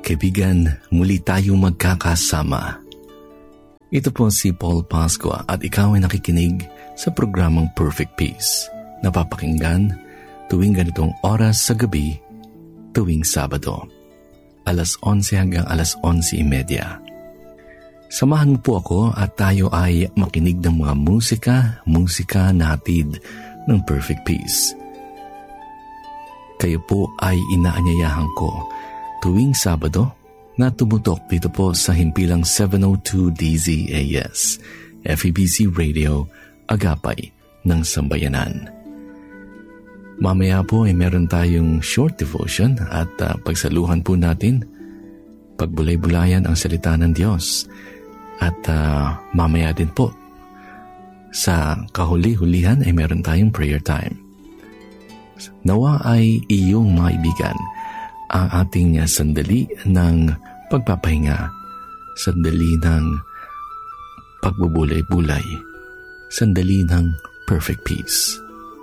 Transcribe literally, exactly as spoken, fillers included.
kaibigan, muli tayong magkakasama. Ito po si Paul Pascua at ikaw ay nakikinig sa programang Perfect Peace. Napapakinggan tuwing ganitong oras sa gabi, tuwing Sabado, alas onse hanggang alas onse imedya. Samahan mo po ako at tayo ay makinig ng mga musika, musika na hatid ng Perfect Peace. Kayo po ay inaanyayahan ko tuwing Sabado na tumutok dito po sa himpilang seven oh two D Z A S, F E B C Radio, Agapay ng Sambayanan. Mamaya po ay meron tayong short devotion at uh, pagsaluhan po natin, pagbulay-bulayan ang salita ng Diyos. At uh, mamaya din po sa kahuli-hulihan ay meron tayong prayer time. Nawa ay iyong maibigan ang ating sandali ng pagpapahinga, sandali ng pagbubulay-bulay, sandali ng perfect peace.